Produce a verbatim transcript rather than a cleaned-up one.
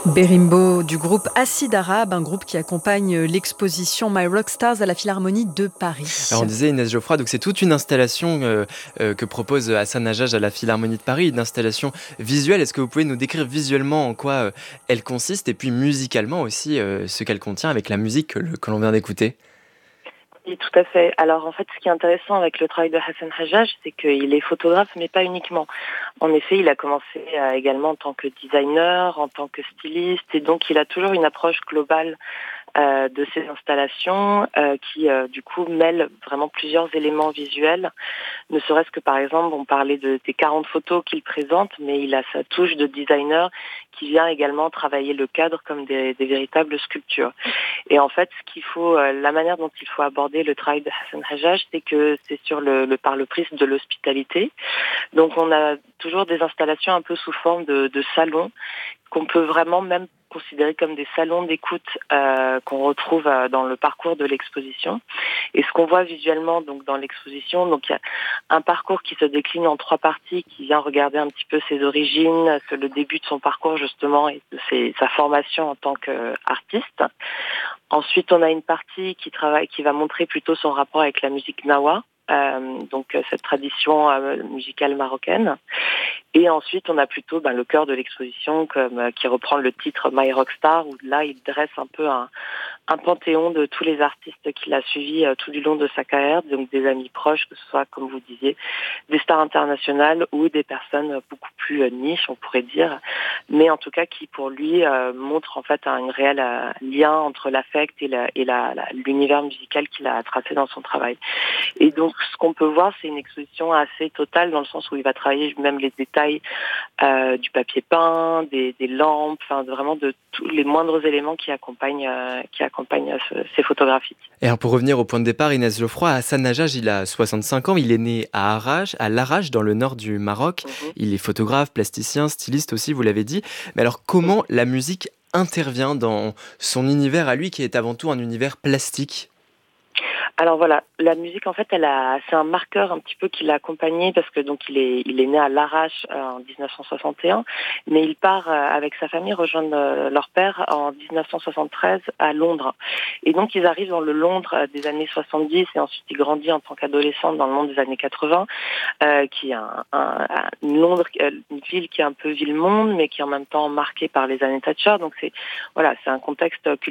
Berimbo du groupe Acide Arabe, un groupe qui accompagne l'exposition My Rockstars à la Philharmonie de Paris. Alors on disait Inès Geoffroy, donc c'est toute une installation euh, euh, que propose Hassan Hajjaj à la Philharmonie de Paris, une installation visuelle. Est-ce que vous pouvez nous décrire visuellement en quoi euh, elle consiste et puis musicalement aussi euh, ce qu'elle contient avec la musique que, le- que l'on vient d'écouter? Oui, tout à fait. Alors en fait, ce qui est intéressant avec le travail de Hassan Hajjaj, c'est qu'il est photographe, mais pas uniquement. En effet, il a commencé euh, également en tant que designer, en tant que styliste, et donc il a toujours une approche globale euh, de ses installations euh, qui, euh, du coup, mêle vraiment plusieurs éléments visuels. Ne serait-ce que, par exemple, on parlait de, des quarante photos qu'il présente, mais il a sa touche de designer qui vient également travailler le cadre comme des, des véritables sculptures. Et en fait, ce qu'il faut, euh, la manière dont il faut aborder le travail de Hassan Hajjaj, c'est que c'est sur le, le par le prisme de l'hospitalité. Donc, on a toujours des installations un peu sous forme de, de salons qu'on peut vraiment même considérer comme des salons d'écoute euh, qu'on retrouve euh, dans le parcours de l'exposition. Et ce qu'on voit visuellement donc dans l'exposition, donc il y a un parcours qui se décline en trois parties, qui vient regarder un petit peu ses origines, le début de son parcours justement et de ses, sa formation en tant qu'artiste. Ensuite, on a une partie qui travaille, qui va montrer plutôt son rapport avec la musique nawa, euh, donc cette tradition euh, musicale marocaine. Et ensuite, on a plutôt ben, le cœur de l'exposition comme, euh, qui reprend le titre My Rockstar, où là, il dresse un peu un, un panthéon de tous les artistes qu'il a suivis euh, tout du long de sa carrière, donc des amis proches, que ce soit, comme vous disiez, des stars internationales ou des personnes beaucoup plus euh, niches, on pourrait dire, mais en tout cas qui, pour lui, euh, montrent en fait un réel euh, lien entre l'affect et, la, et la, la, l'univers musical qu'il a tracé dans son travail. Et donc, ce qu'on peut voir, c'est une exposition assez totale dans le sens où il va travailler même les détails euh, du papier peint, des, des lampes, enfin vraiment de tous les moindres éléments qui accompagnent, euh, qui accompagnent ce, ces photographies. Et alors pour revenir au point de départ, Inès Geoffroy, Hassan Hajjaj, il a soixante-cinq ans, il est né à Arrache, à Larrache, dans le nord du Maroc. Mm-hmm. Il est photographe, plasticien, styliste aussi, vous l'avez dit. Mais alors comment la musique intervient dans son univers à lui, qui est avant tout un univers plastique? Alors voilà, la musique en fait, elle a, c'est un marqueur un petit peu qui l'a accompagné parce que donc il est, il est né à Larache euh, en dix-neuf cent soixante et un, mais il part euh, avec sa famille rejoindre euh, leur père en dix-neuf cent soixante-treize à Londres. Et donc ils arrivent dans le Londres euh, des années soixante-dix et ensuite il grandit en tant qu'adolescent dans le monde des années quatre-vingts, euh, qui est un, un, un, une Londres, une ville qui est un peu ville-monde, mais qui est en même temps marquée par les années Thatcher. Donc c'est voilà, c'est un contexte